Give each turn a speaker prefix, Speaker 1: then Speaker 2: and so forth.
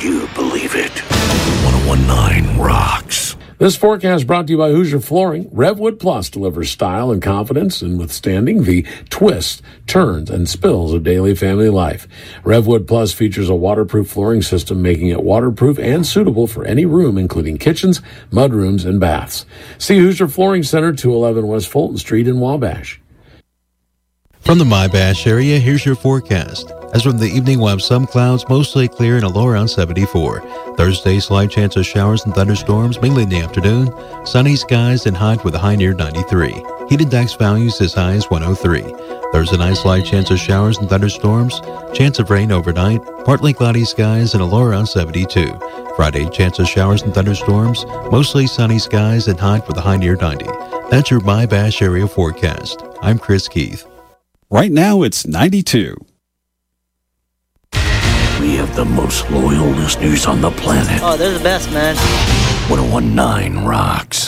Speaker 1: you believe it? 1019 rocks.
Speaker 2: This forecast brought to you by Hoosier Flooring. Revwood Plus delivers style and confidence in withstanding the twists, turns, and spills of daily family life. Revwood Plus features a waterproof flooring system, making it waterproof and suitable for any room, including kitchens, mudrooms, and baths. See Hoosier Flooring Center, 211 West Fulton Street in Wabash.
Speaker 3: From the My-Bash area, here's your forecast. As from the evening, we'll have some clouds, mostly clear and a low around 74. Thursday, slight chance of showers and thunderstorms, mainly in the afternoon. Sunny skies and hot with a high near 93. Heat index values as high as 103. Thursday night, slight chance of showers and thunderstorms. Chance of rain overnight. Partly cloudy skies and a low around 72. Friday, chance of showers and thunderstorms. Mostly sunny skies and hot with a high near 90. That's your My-Bash area forecast. I'm Chris Keith.
Speaker 4: Right now, it's 92.
Speaker 1: We have the most loyal listeners on the planet.
Speaker 5: Oh, they're the best, man.
Speaker 1: 1019 rocks.